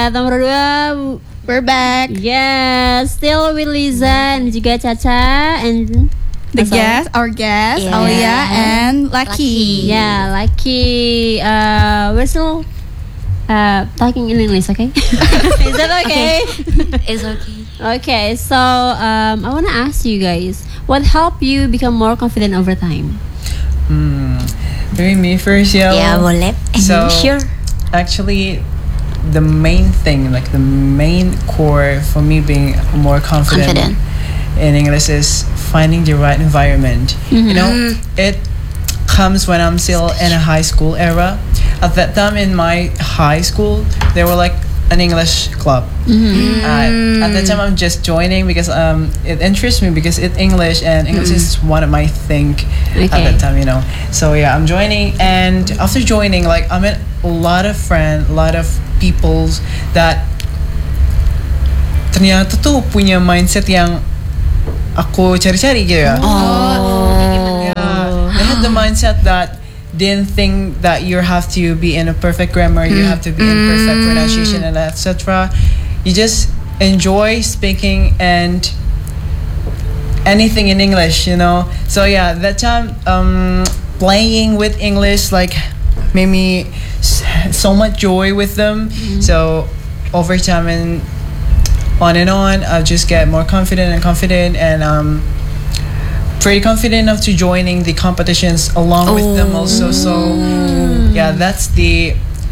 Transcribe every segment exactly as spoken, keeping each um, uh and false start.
ya. Nomor dua, we're back. Yeah, still with Liza and juga Caca and the guest, our guest, yeah. Alia and Lucky. Yeah, Lucky. Uh, we're still uh, talking in English, okay? Is that okay? It's okay. Okay, so um, I want to ask you guys, what helped you become more confident over time? Hmm. Doing me first, yeah. Yeah, boleh. So, sure. Actually, the main thing, like the main core for me being more confident, confident. in English is finding the right environment. Mm-hmm. You know, it comes when I'm still in a high school era. At that time in my high school, there were like an English club. Mm-hmm. Uh, at that time, I'm just joining because um, it interests me because it's English and English mm-hmm. is one of my thing okay. at that time, you know. So yeah, I'm joining, and after joining, like I met a lot of friends, a lot of people that ternyata tuh punya mindset yang aku cari-cari gitu ya. Oh. Yeah, they had the mindset that didn't think that you have to be in a perfect grammar, mm. you have to be in perfect pronunciation and et cetera. You just enjoy speaking and anything in English, you know. So yeah, that time um, playing with English like made me so much joy with them. Mm. So over time and on and on, I just get more confident and confident and um, pretty confident enough to joining the competitions along oh. with them also. So yeah, that's the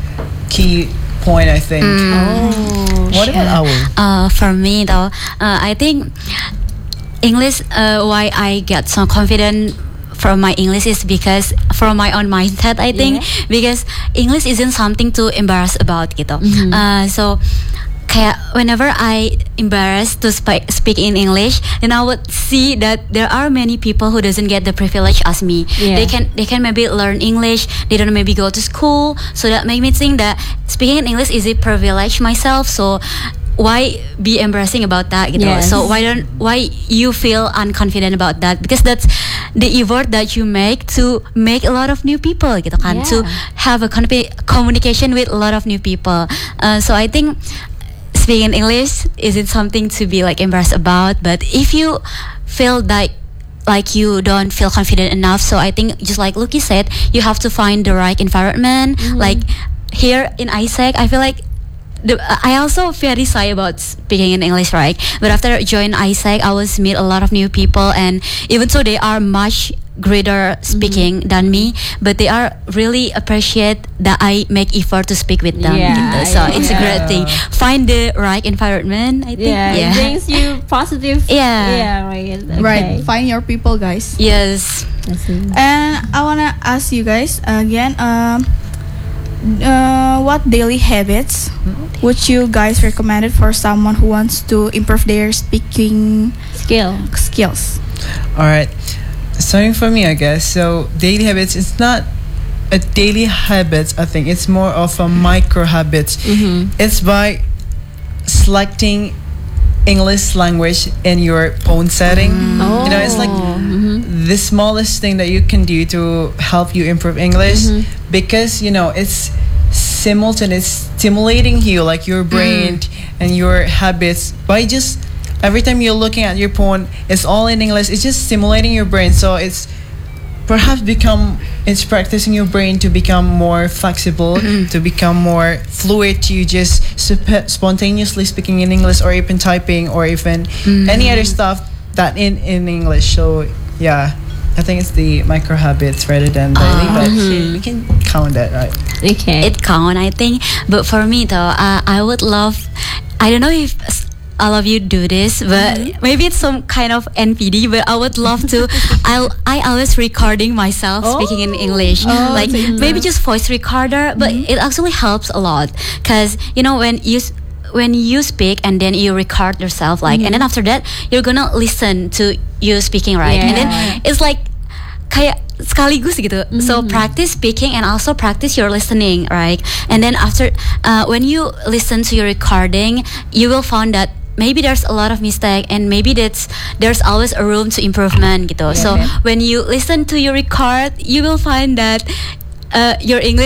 key point, I think. Mm. Oh, what sure. about Owl? Uh, for me though, uh, I think English. Uh, why I get so confident from my English is because from my own mindset. I think yeah. because English isn't something to embarrass about, gitu. Mm-hmm. Uh, so. Kayak whenever I embarrassed to sp- speak in English, then I would see that there are many people who doesn't get the privilege as me. Yeah. They can they can maybe learn English, they don't maybe go to school, so that make me think that speaking in English is a privilege myself. So why be embarrassing about that? Gitu. Yes. So why don't why you feel unconfident about that? Because that's the effort that you make to make a lot of new people, gitu kan? Yeah. To have a con- communication with a lot of new people. Uh, so I think. Speaking English isn't something to be like embarrassed about, but if you feel like like you don't feel confident enough, so I think just like Lucky said, you have to find the right environment. Mm-hmm. Like here in Isaac, I feel like the, I also very shy about speaking in English, right? But after I joined Isaac, I was meet a lot of new people, and even though they are much greater speaking mm-hmm. than me, but they are really appreciate that I make effort to speak with them. Yeah, gitu. So yeah. it's a great thing. Find the right environment, I think. Yeah, yeah. it brings you positive. Yeah, yeah, right. Okay. Right. Find your people, guys. Yes. And I wanna ask you guys again. Um, uh, what daily habits would you guys recommend it for someone who wants to improve their speaking skill skills? All right. Starting for me, I guess. So daily habits, it's not a daily habits, I think. It's more of a micro habits. Mm-hmm. It's by selecting English language in your phone setting. Mm. Oh. You know, it's like mm-hmm. the smallest thing that you can do to help you improve English mm-hmm. because, you know, it's simultaneous, stimulating you, like your brain mm. and your habits by just every time you're looking at your phone, it's all in English. It's just stimulating your brain. So it's perhaps become, it's practicing your brain to become more flexible, mm-hmm. to become more fluid, to just sp- spontaneously speaking in English or even typing or even mm-hmm. any other stuff that in, in English. So yeah, I think it's the micro habits rather than daily, uh, but mm-hmm. we can count that, right? Okay. It count, I think. But for me though, uh, I would love, I don't know if all of you do this, but mm-hmm. maybe it's some kind of N P D, but I would love to. I'll I always recording myself oh. speaking in English, oh, like maybe just voice recorder, but mm-hmm. it actually helps a lot because you know when you when you speak and then you record yourself, like, mm-hmm. and then after that you're gonna listen to you speaking, right? Yeah. And then it's like kayak sekaligus gitu. Mm-hmm. So practice speaking and also practice your listening, right? And then after uh, when you listen to your recording, you will find that maybe there's a lot of mistake and maybe that's there's always a room to improvement gitu. Yeah, so okay. when you listen to your record, you will find that uh, your English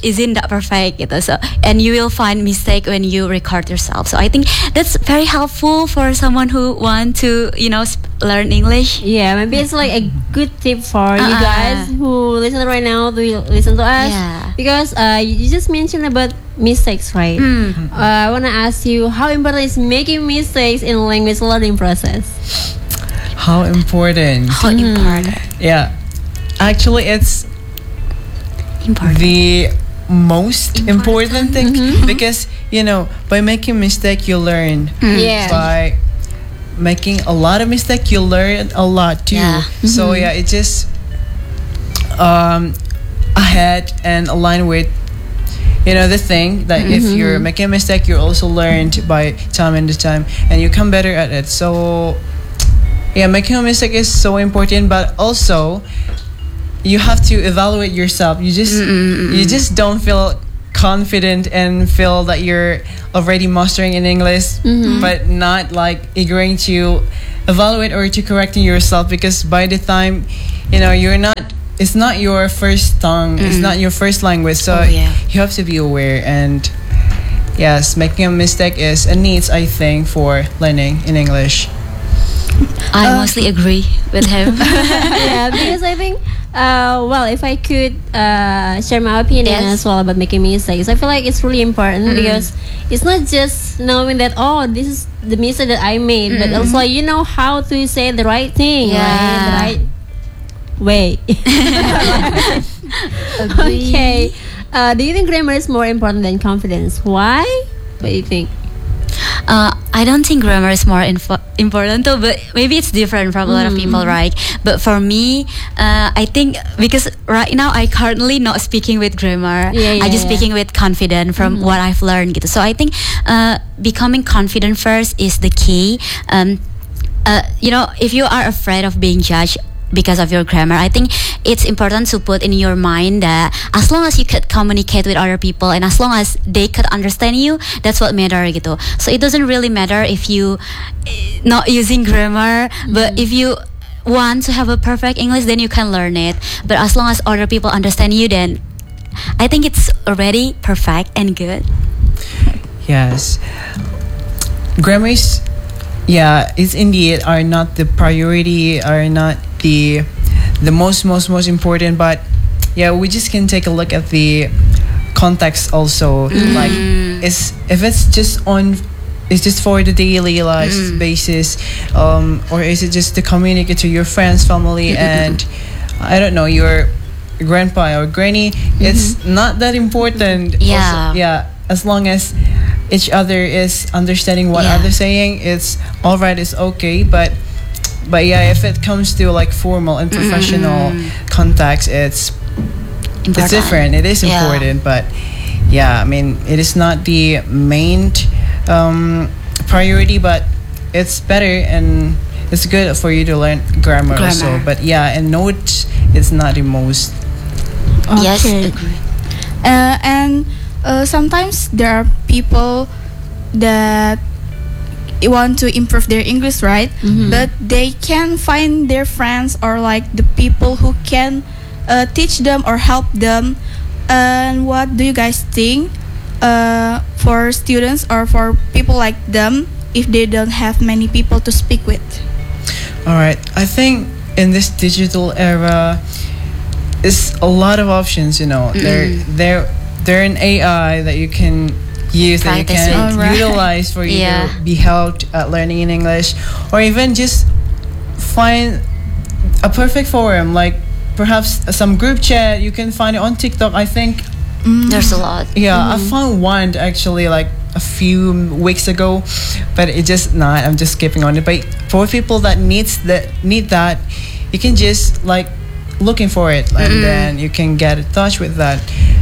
isn't that perfect gitu. So and you will find mistake when you record yourself. So I think that's very helpful for someone who want to you know sp- learn English. Yeah, maybe it's like a good tip for you Uh-uh. guys who listen right now to listen to us. Yeah. Because uh, you just mentioned about mistakes, right? Mm. Uh, I wanna ask you how important is making mistakes in language learning process? How important? How important? Yeah, actually, it's Important. the most important, Important. thing because you know by making mistake you learn. Yeah. By making a lot of mistake you learn a lot too. Yeah. So yeah, it just um ahead and align with you know the thing that if you're making a mistake you also learned by time and the time and you come better at it. So yeah, making a mistake is so important, but also you have to evaluate yourself. You just you just don't feel confident and feel that you're already mastering in English, but not like eagering to evaluate or to correcting yourself, because by the time you know you're not, it's not your first tongue, it's not your first language, so Oh, yeah. you have to be aware. And yes, making a mistake is a needs, I think, for learning in English. I mostly agree with him. Yeah, because I think, uh, well, if I could uh, share my opinion Yes. as well about making mistakes, I feel like it's really important because it's not just knowing that, oh, this is the mistake that I made, but also you know how to say the right thing, right? Yeah. The right way. Okay. Uh, do you think grammar is more important than confidence? Why? What do you think? Uh, I don't think grammar is more info- important though, but maybe it's different from a lot of people, right? But for me, uh, I think because right now I currently not speaking with grammar, Yeah, yeah, I just yeah. speaking with confident from what I've learned gitu. So I think uh, becoming confident first is the key. Um, uh, you know, if you are afraid of being judged because of your grammar, I think it's important to put in your mind that as long as you could communicate with other people and as long as they could understand you, that's what matters gitu. So it doesn't really matter if you eh, not using grammar, but if you want to have a perfect English, then you can learn it. But as long as other people understand you, then I think it's already perfect and good. Yes. Grammar is, yeah, it's indeed are not the priority, are not the the most most most important, but yeah, we just can take a look at the context also. Like, it's if it's just on, it's just for the daily life basis, um, or is it just to communicate to your friends, family, and I don't know, your grandpa or granny? It's not that important. Yeah. Also, yeah. As long as each other is understanding what Yeah. other saying, it's all right. It's okay, but. But yeah, if it comes to like formal and professional contacts, it's it's Important. different. It is Yeah. important, but yeah, I mean, it is not the main um, priority, but it's better and it's good for you to learn grammar, also. Grammar. But yeah, and notes, it's not the most. Yes, Okay. agree. Uh, and uh, sometimes there are people that want to improve their English, right? But they can find their friends or like the people who can uh, teach them or help them. And what do you guys think uh, for students or for people like them if they don't have many people to speak with? All right, I think in this digital era, it's a lot of options. You know, there there there an A I that you can use, that you Practice can with. Alright. utilize for you Yeah. to be helped at learning in English, or even just find a perfect forum, like perhaps some group chat. You can find it on TikTok, I think. There's a lot. Yeah, I found one actually like a few weeks ago, but it just not. I'm just skipping on it. But for people that needs that need that, you can just like looking for it, and then you can get in touch with that.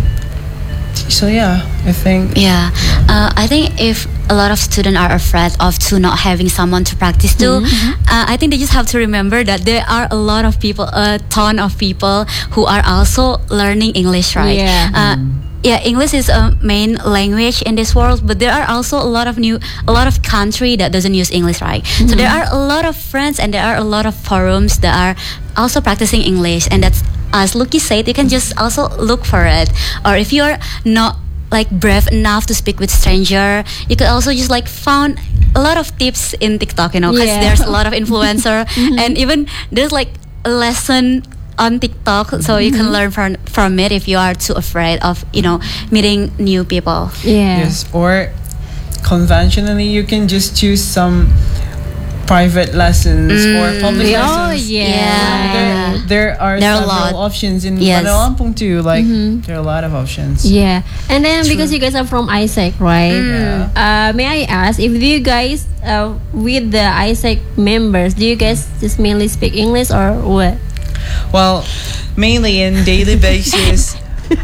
So yeah, I think Yeah, uh, I think if a lot of students are afraid of to not having someone to practice to, uh, I think they just have to remember that there are a lot of people, a ton of people who are also learning English, right? Yeah. Uh, yeah, English is a main language in this world, but there are also a lot of new, a lot of country that doesn't use English, right? So there are a lot of friends and there are a lot of forums that are also practicing English, and that's as Lucky said, you can just also look for it. Or if you're not like brave enough to speak with stranger, you could also just like found a lot of tips in TikTok, you know, because Yeah. there's a lot of influencer and even there's like a lesson on TikTok, so you can learn from from it if you are too afraid of, you know, meeting new people. Yeah. Yes, or conventionally, you can just choose some private lessons or public Yeah, Oh lessons. yeah. Yeah. There, there are There are a several lot. options in Yes. Kuala Lumpur too. Like there are a lot of options. Yeah. And then because you guys are from Isaac, right? Yeah. Uh, may I ask if you guys uh, with the Isaac members, do you guys just mainly speak English or what? Well, mainly in daily basis.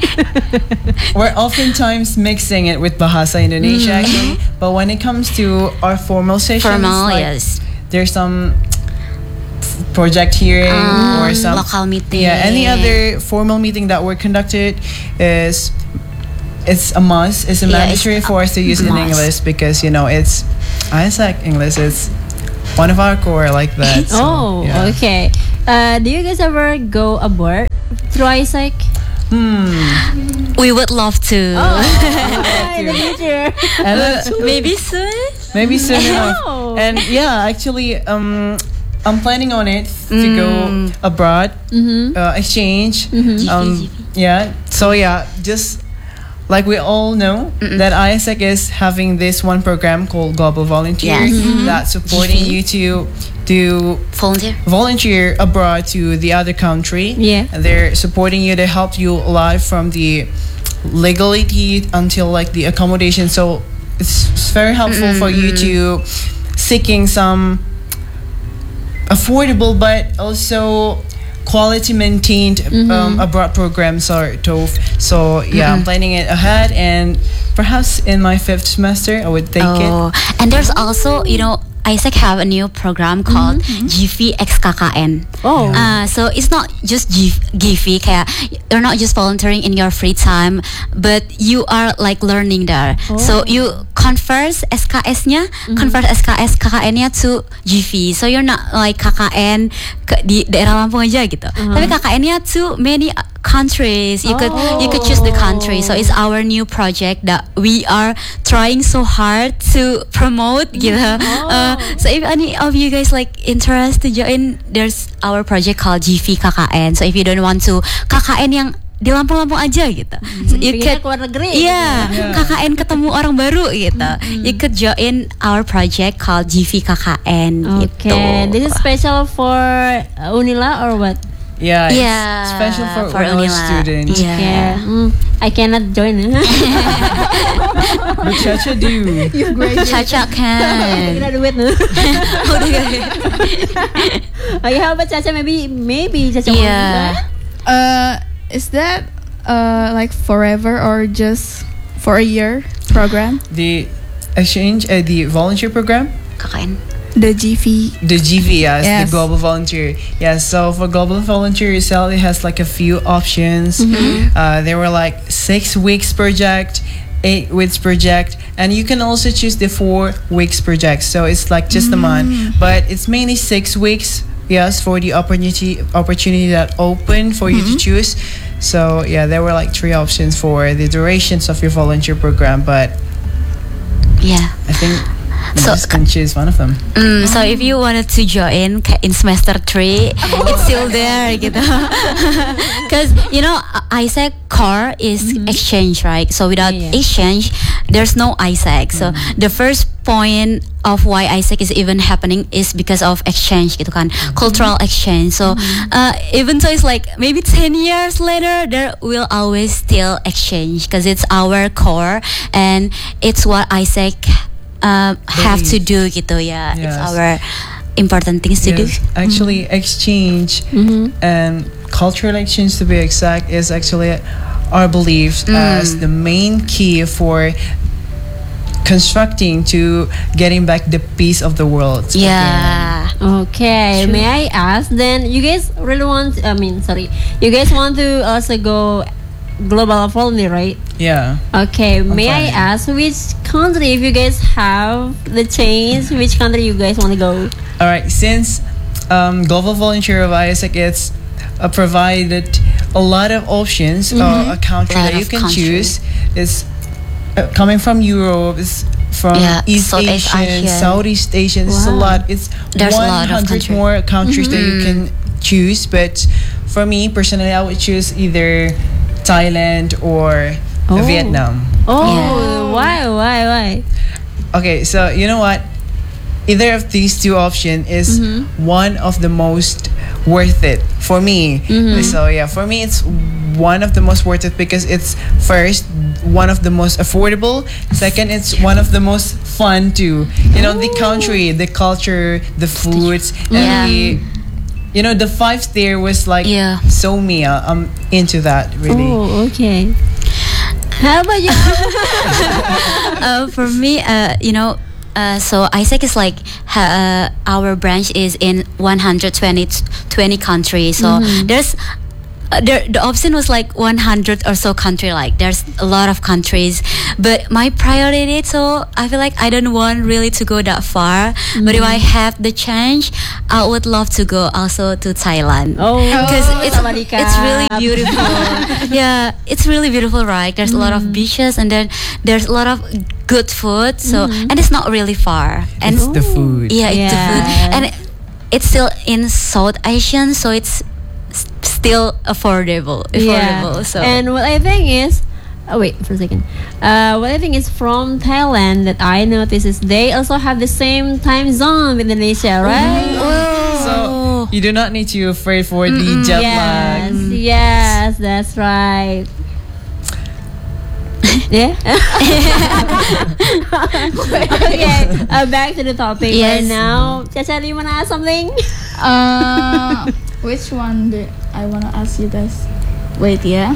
We're oftentimes mixing it with Bahasa Indonesia actually, but when it comes to our formal sessions, Formal, like, yes. there's some project hearing Um, or some local meeting. Yeah, any other formal meeting that we're conducted is it's a must. It's a Yeah, it's mandatory a for us to use it in must. English because you know it's Isaac English. It's one of our core like that. so, Oh, yeah. okay. Uh, do you guys ever go abroad through Isaac? Hmm. We would love to. in the future. And uh, Maybe soon. maybe soon enough. Oh. And yeah, actually, um, I'm planning on it to go Mm. abroad, Mm-hmm. uh, exchange. G Um, V. yeah. So yeah, just like we all know that Isaac is having this one program called Global Volunteer Yes. Mhm. that's supporting you to to Volunteer. volunteer abroad to the other country. Yeah. And they're supporting you. They help you a lot from the legality until like the accommodation. So it's, it's very helpful for you to seeking some affordable but also quality maintained um, abroad programs or T O F. So yeah, I'm planning it ahead, and perhaps in my fifth semester I would take it. Oh, and there's also, you know, Isaac have a new program called G V X K K N. Oh. Uh, so it's not just G- G V, kayak you're not just volunteering in your free time, but you are like learning there. So you convert S K S-nya, convert S K S K K N-nya to G V. So you're not like K K N ke, di daerah Lampung aja gitu. Tapi K K N-nya to many uh, countries. You could you could choose the country. So it's our new project that we are trying so hard to promote gitu. Uh, so if any of you guys like interest to join, there's our project called G V K K N. So if you don't want to K K N yang di Lampung-Lampung aja gitu, so you Pengennya could keluar negeri. iya Yeah. K K N ketemu orang baru gitu. You could join our project called G V K K N gitu. Okay. This is special for uh, Unila or what? Yeah, it's Yeah, special for, for our Unila. students. Yeah. Yeah. Mm, I cannot join. But Chacha do. Caca can. Udah duit nih. Okay, how about Caca? Maybe, maybe Caca. want Yeah. to join? Uh, is that uh like forever or just for a year program? The exchange, uh, the volunteer program, K K N. The G V. the G V, yes, Yes. the Global Volunteer. Yes, so for Global Volunteer itself, it has like a few options. Uh, there were like six weeks project, eight weeks project, and you can also choose the four weeks project. So it's like just a month, but it's mainly six weeks. Yes, for the opportunity opportunity that open for you to choose. So yeah, there were like three options for the durations of your volunteer program, but Yeah. I think you So- just can choose one of them. Mm, so if you wanted to join kayak in semester three, it's still there gitu. Because you know Isaac core is exchange, right? So without Yeah, yeah. exchange, there's no Isaac. So the first point of why Isaac is even happening is because of exchange gitu kan, cultural exchange. So uh, even though it's like maybe ten years later, there will always still exchange because it's our core and it's what Isaac uh, have to do gitu ya. It's Yes. our important things to Yes, do. actually, exchange and cultural exchange, to be exact, is actually our beliefs as the main key for constructing to getting back the peace of the world. Yeah. Okay, may I ask then? You guys really want? I mean, sorry, you guys want to also go global volunteer, right? Yeah. Okay, may I fine. ask which country, if you guys have the chance, which country you guys want to go? All right. Since um, Global Volunteer of Isaac, it's uh, provided a lot of options. Uh, a country Lot that you of can country. choose is uh, coming from Europe, is from Yeah, East Southeast Asian, Asia. Southeast Asian. It's a Wow. lot. It's There's a one lot of hundred country. more countries that you can choose. But for me personally, I would choose either Thailand or Oh. Vietnam. Oh, Yeah. why, why, why? Okay, so you know what? Either of these two options is one of the most worth it for me. So yeah, for me it's one of the most worth it because it's first one of the most affordable. Second, it's one of the most fun too. You know, the country, the culture, the foods, and Yeah. the you know the vibes there was like Yeah. so me. uh, I'm into that really. Oh, okay. How about you? uh, for me, uh, you know, uh, so Isaac is like ha- uh, our branch is in one hundred twenty, twenty countries. So there's uh, there, the option was like one hundred or so country. Like there's a lot of countries, but my priority. So I feel like I don't want really to go that far. But if I have the chance, I would love to go also to Thailand. Oh, Because oh, it's Sawadika. it's really beautiful. Yeah, it's really beautiful, right? There's a lot of beaches, and then there's a lot of good food. So and it's not really far. And It's the food. yeah, it's the food, Yeah. and it, it's still in South Asian, so it's s- still affordable. Affordable. So And what I think is, oh wait for a second. Uh, what I think is from Thailand that I notice is they also have the same time zone with Indonesia, right? So you do not need to afraid for the jet lag. Yes, yes, that's right. Yeah. Okay. Uh, back to the topic right Yes. now. Chacha, do you wanna ask something? Uh, which one do I wanna ask you guys? Wait, yeah.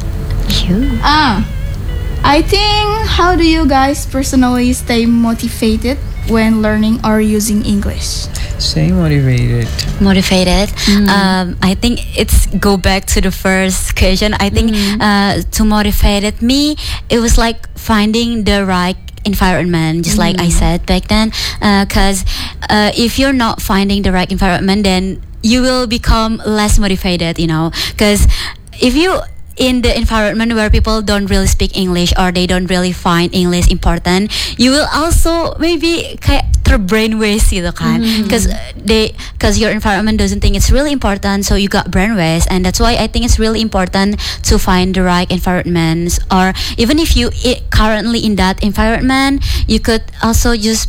Ah, I think how do you guys personally stay motivated when learning or using English? Stay motivated. motivated. Um, I think it's go back to the first question. I think uh, to motivated me, it was like finding the right environment, just like I said back then. Because uh, if you're not finding the right environment, then you will become less motivated. You know, because if you in the environment where people don't really speak English or they don't really find English important, you will also maybe kayak terbrainwash gitu kan, because they because your environment doesn't think it's really important, so you got brainwash. And that's why I think it's really important to find the right environments, or even if you i- currently in that environment, you could also just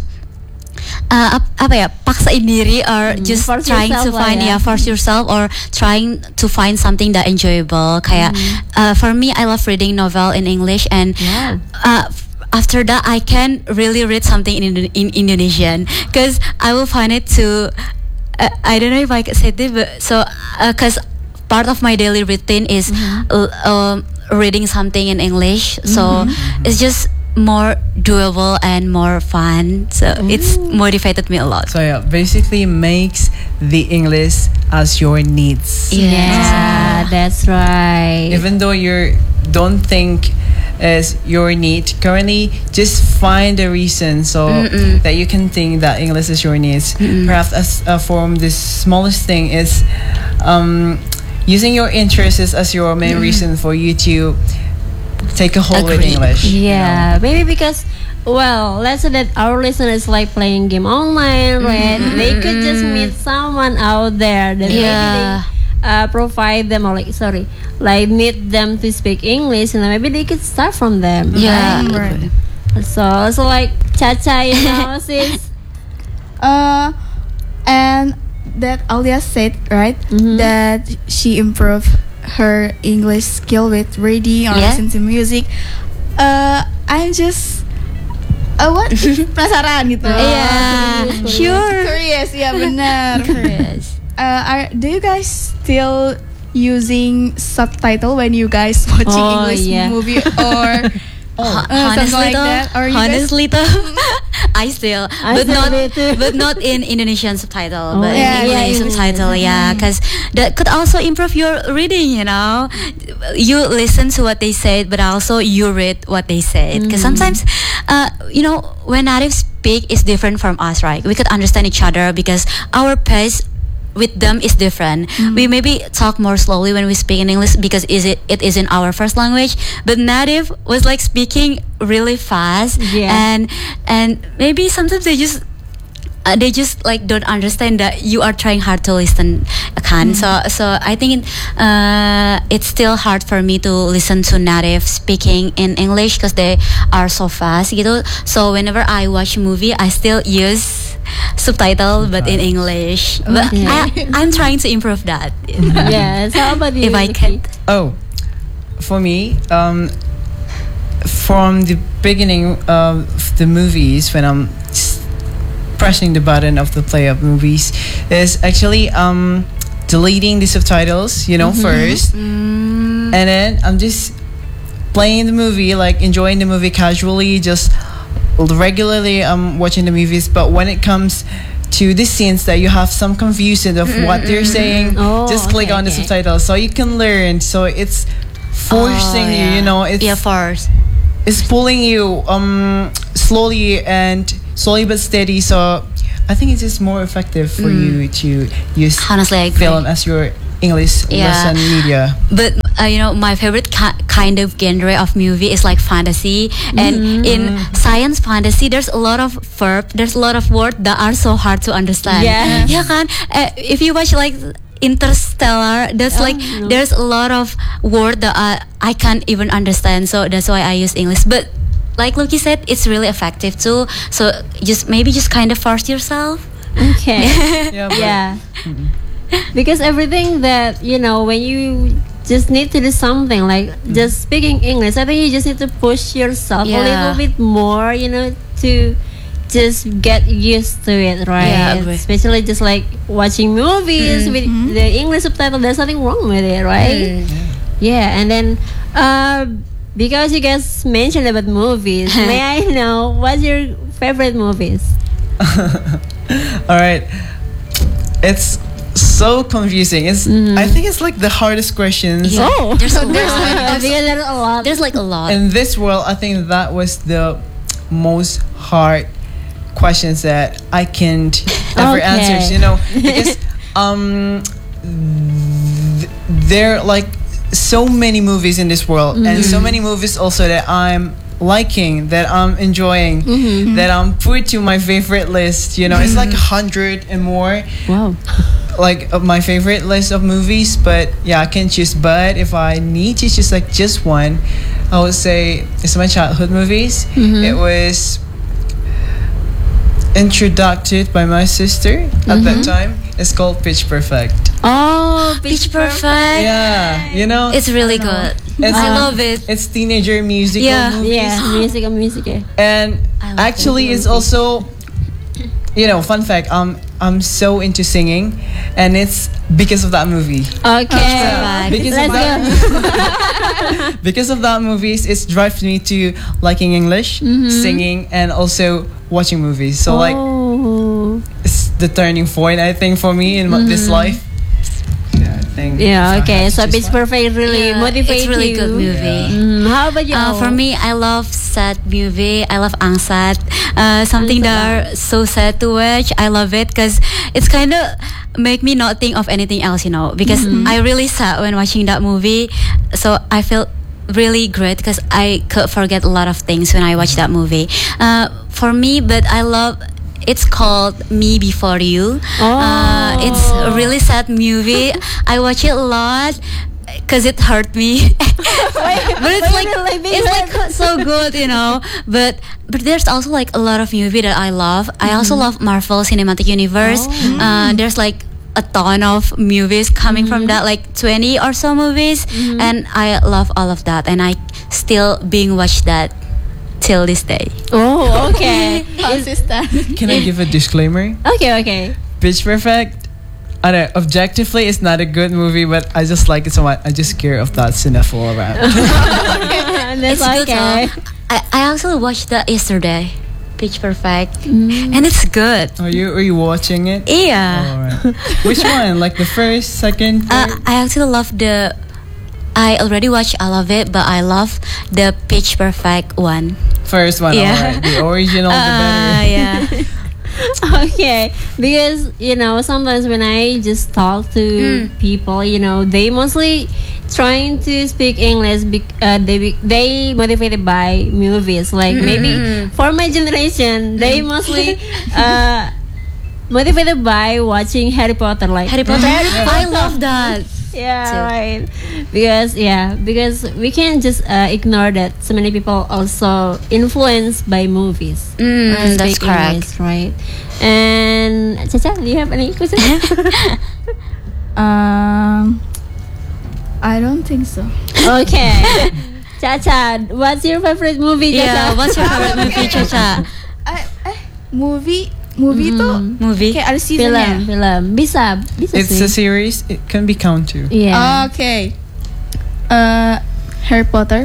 uh, ap- apa ya paksain diri or just force trying to yourself lah find ya. yeah force yourself or trying to find something that enjoyable kayak uh, for me I love reading novel in English, and Yeah. uh, f- after that I can really read something in Indo- in Indonesian, because I will find it to uh, I don't know if I can say this, but so because part of my daily routine is uh, um, reading something in English, so it's just more doable and more fun, so it's motivated me a lot. So yeah, basically makes the English as your needs. Yeah, that's right. Even though you don't think as your need currently, just find a reason so that you can think that English is your needs. Perhaps as uh, from the smallest thing is um, using your interests as your main reason for you to take a hold with Agree. English. you know? Yeah, maybe because, well, let's say that our listeners like playing game online, right? They could just meet someone out there that maybe Yeah. they uh, provide them or like sorry, like need them to speak English, and maybe they could start from them. Yeah. right? So, so like Chacha, you know, sis. Uh, and that Alia said right that she improved her English skill with reading or Yeah. listening to music. Uh, I'm just uh, what penasaran gitu. Yeah, sure. Curious, ya benar. Yes. Uh, are do you guys still using subtitle when you guys watching Oh, English yeah. movie or Hon- uh, something honestly like though, that? Or you guys- honestly though, I still, I but still not, do too. but not in Indonesian subtitle, Oh, but yeah, in yeah, English English. subtitle, yeah, because that could also improve your reading. You know, you listen to what they said, but also you read what they said. Because sometimes, uh, you know, when native speak is different from us, right? We could understand each other because our pace with them is different. We maybe talk more slowly when we speak in English because is it it is in our first language. But native was like speaking really fast, Yeah. and and maybe sometimes they just uh, they just like don't understand that you are trying hard to listen. Kan. So so I think uh, it's still hard for me to listen to native speaking in English because they are so fast gitu. So whenever I watch movie, I still use subtitle but in English. But Okay. I, I'm trying to improve that. Yeah. So how about you? If I Lucky? can. Oh, for me, um, from the beginning of the movies, when I'm s- pressing the button of the play of movies, is actually um, deleting the subtitles, you know, first, and then I'm just playing the movie, like enjoying the movie casually, just regularly um watching the movies. But when it comes to the scenes that you have some confusion of what they're saying, Oh, just click okay, on the okay. subtitles so you can learn. So it's forcing Oh, you, yeah. you know, it's Yeah, force. it's pulling you um slowly and slowly but steady. So I think it's just more effective for you to use Honestly, I agree. film as your English Yeah. lesson media. But uh, you know, my favorite ki- kind of genre of movie is like fantasy. And in science fantasy, there's a lot of verb, there's a lot of words that are so hard to understand. Yes. Yeah, kan? Uh, if you watch like Interstellar, there's like no. there's a lot of word that I, I can't even understand. So that's why I use English. But like Lucky said, it's really effective too. So just maybe just kind of force yourself. Okay. Yeah, but Yeah. Because everything that, you know, when you just need to do something like just speaking English, I think you just need to push yourself a Yeah. little bit more, you know, to just get used to it, right? Yeah, I agree. Especially just like watching movies with the English subtitle, there's nothing wrong with it, right? Yeah, and then uh, because you guys mentioned about movies, may I know what's your favorite movies? all right, it's so confusing. It's I think it's like the hardest questions. Yeah. Oh, There's a lot. because there's a lot. There's like a lot. In this world, I think that was the most hard questions that I can't ever Okay. answer. You know, because um, th- there are like so many movies in this world, and so many movies also that I'm liking, that I'm enjoying, that I'm put to my favorite list. You know, it's like a hundred and more. Wow. Like of my favorite list of movies, but yeah, I can choose. But if I need to choose like just one, I would say it's my childhood movies. It was introduced by my sister at that time. It's called Pitch Perfect. Oh, Pitch Perfect. Yeah, you know, It's really good. It's, I uh, love it. it's teenager musical Yeah. movies. yeah, music and music. Yeah. And I love actually, it's also, you know, fun fact. Um, I'm so into singing, and it's because of that movie. Okay, Perfect. Because let's of go. that, because of that movies, it's drives me to liking English, singing, and also watching movies. So like, Oh. it's the turning point, I think, for me in my, this life. Yeah, I think. if Yeah. I Okay. had to So choose Pitch one. Perfect really Yeah, motivates it's really you. good movie. Mm, how about you? Uh, for me, I love sad movie. I love Angsat. Uh, something that are so sad to watch. I love it because it's kind of make me not think of anything else, you know. Because I really sad when watching that movie. So I feel really great because I could forget a lot of things when I watch that movie. Uh, for me, but I love. It's called Me Before You. Uh, it's a really sad movie. I watch it a lot because it hurt me. but it's why like you like being it's hurt? like so good, you know. But but there's also like a lot of movie that I love. I also love Marvel Cinematic Universe. Uh, there's like a ton of movies coming from that, like twenty or so movies, and I love all of that, and I still being watch that till this day. Oh, okay. Consistent. Can I give a disclaimer? okay, okay. Pitch Perfect. I don't know, objectively, it's not a good movie, but I just like it so much. I just care of that cinephile around. That's It's good. okay. Huh? I I also watched that yesterday, Pitch Perfect, and it's good. Are you are you watching it? Yeah. Alright. Which one? Like the first, second, Uh, third? I actually love the. I already watched all of it, but I love the Pitch Perfect one. First one, yeah. alright. The original, the Uh, better. yeah. Okay, because you know sometimes when I just talk to Mm. people, you know, they mostly trying to speak English. Bec- uh, they be- they motivated by movies. Like maybe for my generation, they mostly uh, motivated by watching Harry Potter. Like Harry Potter. I love that. yeah, too. right. Because yeah, because we can't just uh, ignore that so many people also influenced by movies. Mm, Uh, that's speak correct. English, right? And Chacha, do you have any questions? Um, I don't think so. Okay. Chacha, what's your favorite movie, Chacha? Yeah, what's your favorite movie, Chacha? Eh, eh, movie, movie tuh Movie? kayak ada film, seasonnya. film. Bisa, bisa It's sih. a series. It can be count too. Yeah. Okay. Uh, Harry Potter.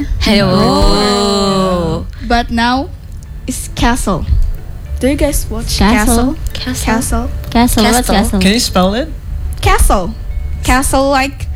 Hello. But now it's Castle. Do you guys watch Castle? Castle? Castle. Castle. Castle, what's Castle. Castle? Can you spell it? Castle. Castle like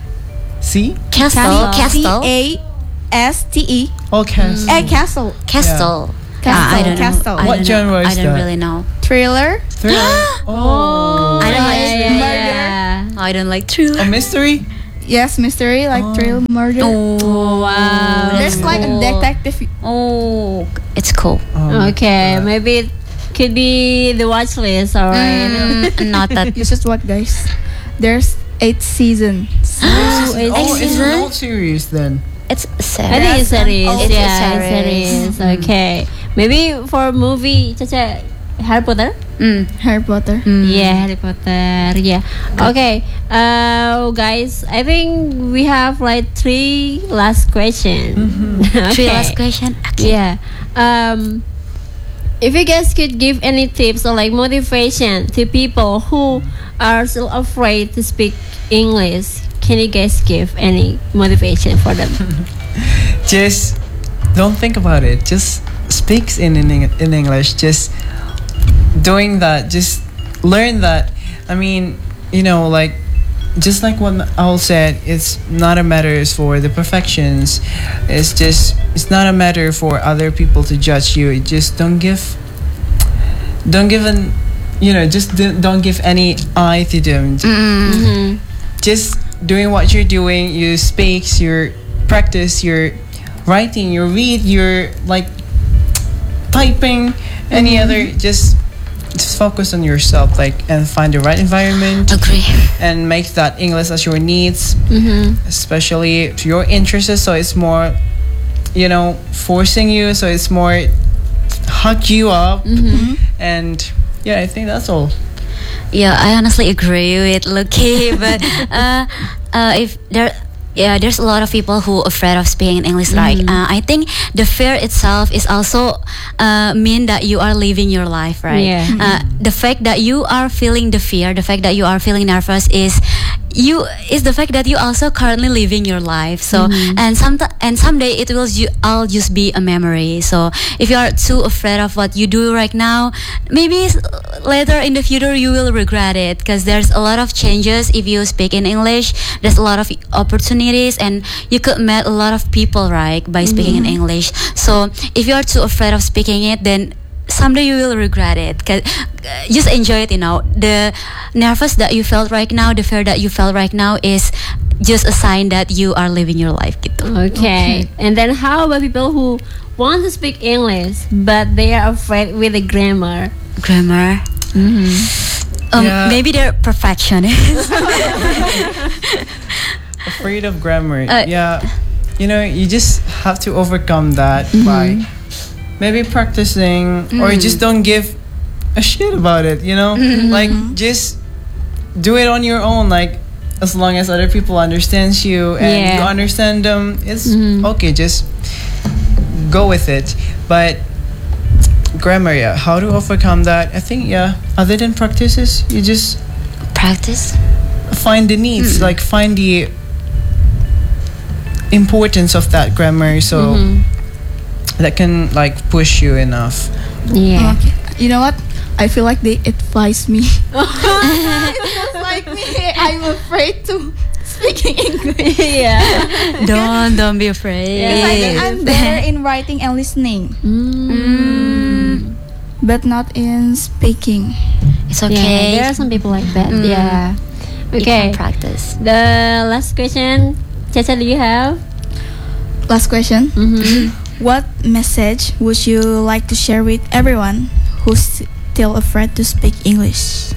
C. Castle. C Castle. A S T E. Oh, cast. Eh, Castle. Castle. Castle. Ah, I don't Castle. know. I What don't genre know. is I don't that? really know. Thriller. Thriller. oh. I don't like yeah, thriller. yeah, yeah. I don't like thriller. A mystery. Yes, mystery like Oh. thriller, murder. Oh, wow. There's like a cool. detective. Oh, it's cool. Um, Okay, uh, maybe it could be the watch list, alright. Mm, not that. You just what, guys? There's eight seasons. Oh, Oh, it's, it's season? an old series then. It's I sad. think it's series. It's a yeah, series. it's series. Okay, maybe for movie, Chacha, Harry Potter. Mm. Harry Potter. Yeah, Harry Potter. Yeah. Okay. Uh, guys, I think we have like three last question. okay. Three last question. Okay. Yeah. Um, if you guys could give any tips or like motivation to people who are still afraid to speak English, can you guys give any motivation for them? Just don't think about it. Just speaks in in, Eng- in English. Just doing that. Just learn that. I mean, you know, like just like what Al said, it's not a matter for the perfections. It's just it's not a matter for other people to judge you. It just don't give don't give an you know just do- don't give any eye to them. Mm-hmm. Just doing what you're doing. You speak, you practice, you're writing, you read, you're like typing, any other. Just just focus on yourself, like, and find the right environment Agree. and make that English as your needs, Mm-hmm. especially to your interests. So it's more, you know, forcing you. So it's more hug you up, and yeah, I think that's all. Yeah, I honestly agree with Lucky, but uh, uh, if there, yeah, there's a lot of people who are afraid of speaking English. Right? Uh, I think the fear itself is also uh, mean that you are living your life, right? Yeah. Uh, the fact that you are feeling the fear, the fact that you are feeling nervous is you is the fact that you also currently living your life. So and some and someday it will ju- all just be a memory. So if you are too afraid of what you do right now, maybe s- later in the future you will regret it, because there's a lot of changes if you speak in English. There's a lot of opportunities and you could meet a lot of people, right, by speaking in English. So if you are too afraid of speaking it, then someday you will regret it. 'Cause, uh, just enjoy it, you know. The nervous that you felt right now, the fear that you felt right now is just a sign that you are living your life gitu. Okay. And then how about people who want to speak English but they are afraid with the grammar? Grammar. Um, Yeah. Maybe they're perfectionists. Afraid of grammar. Uh, yeah, you know, you just have to overcome that by maybe practicing, or just don't give a shit about it. You know, like just do it on your own. Like as long as other people understands you and you Yeah. understand them, it's okay. Just go with it. But grammar, yeah, how to overcome that? I think, yeah, other than practices, you just Practice. find the needs, like find the importance of that grammar, so that can like push you enough. Yeah. Okay. You know what? I feel like they advise me. It's just like me. I'm afraid to speaking English. yeah. Don't don't be afraid. Because I think I'm better in writing and listening, Mm. but not in speaking. It's Yeah, okay. there are some people like that. Mm. Yeah. You Okay. can practice. The last question, Chacha, do you have? Last question. Mm-hmm. What message would you like to share with everyone who's still afraid to speak English?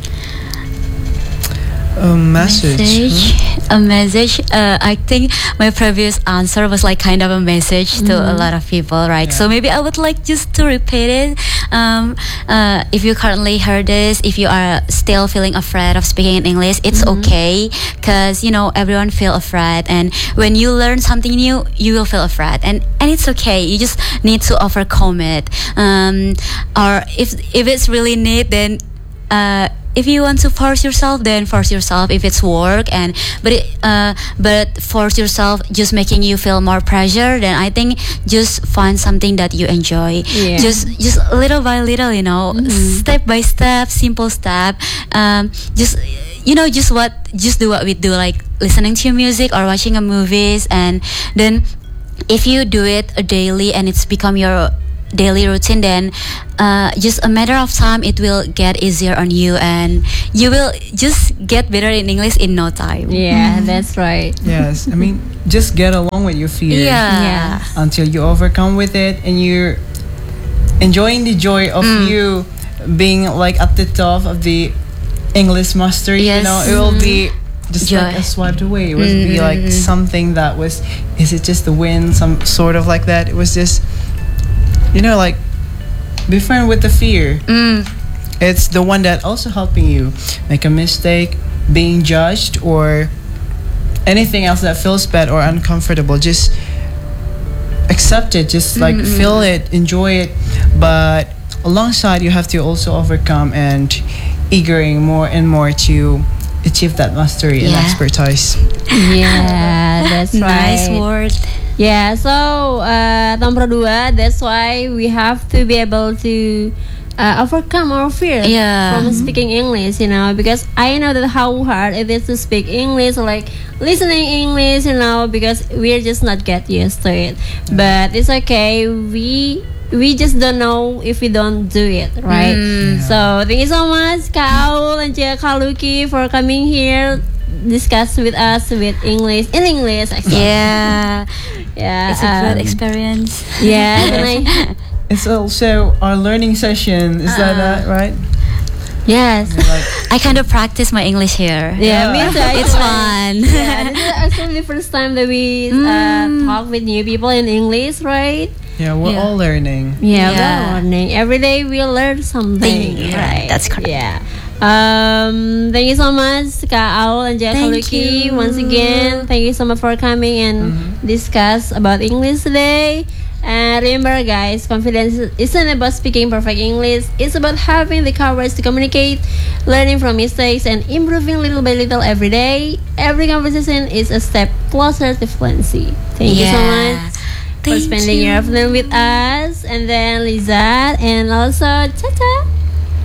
A message. Message. A message. Uh, I think my previous answer was like kind of a message to a lot of people, right? Yeah. So maybe I would like just to repeat it. Um, uh, if you currently heard this, if you are still feeling afraid of speaking in English, it's okay, because you know everyone feel afraid, and when you learn something new, you will feel afraid, and and it's okay. You just need to overcome it. Um, or if if it's really need, then. Uh, if you want to force yourself, then force yourself if it's work, and but it, uh, but force yourself just making you feel more pressure, then I think just find something that you enjoy. Yeah. Just just little by little, you know, step by step, simple step. Um, just you know, just what just do what we do, like listening to music or watching a movies, and then if you do it daily and it's become your daily routine, then uh, just a matter of time it will get easier on you, and you will just get better in English in no time. Yeah, that's right. Yes, I mean, just get along with your fear Yeah. Yeah. until you overcome with it, and you're enjoying the joy of you being like at the top of the English mastery. Yes. You know, it will be just like Joy. a swipe away. It would be like something that was. Is it just the wind? Some sort of like that. It was just, you know, like be friend with the fear. Mm. It's the one that also helping you make a mistake, being judged, or anything else that feels bad or uncomfortable. Just accept it. Just like feel it, enjoy it. But alongside, you have to also overcome and eagering more and more to achieve that mastery and Yeah. expertise. Yeah, that's right. Nice word. Yeah, so uh, nomor dua, that's why we have to be able to uh, overcome our fear Yeah. from speaking English, you know, because I know that how hard it is to speak English, like listening English, you know, because we're just not get used to it. But it's okay. We we just don't know if we don't do it, right? So thank you so much, Kak Aul and juga Kak Lucky, for coming here discuss with us with English in English. Actually. Yeah. Yeah, It's a good um, experience. Yeah, and I, It's also our learning session. Is that that right? yes. Like, I kind of practice my English here. Yeah, me too. It's fun. Yeah, this is actually the first time that we uh, talk with new people in English, right? yeah, we're Yeah. all learning. Yeah, Yeah. we're learning. Every day we learn something, Thing, yeah, right? that's correct. Yeah. Um, thank you so much, Kak Aul and Jack Thank Lucky. you. Once again, thank you so much for coming and discuss about English today. And remember, guys, confidence isn't about speaking perfect English. It's about having the courage to communicate, learning from mistakes, and improving little by little every day. Every conversation is a step closer to fluency. Thank you so Yeah. much for Thank spending you. your afternoon with us. And then Lizat and also Chacha.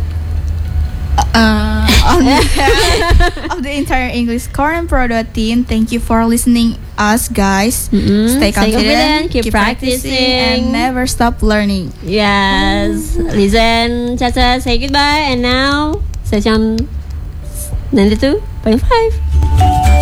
Uh, on behalf of the entire English Core and Prodo team, thank you for listening us, guys. Mm-mm. Stay Stay confident, confident, keep practicing, practicing. and never stop learning. Yes. Listen, Chacha, say goodbye. And now, session ninety-two point five.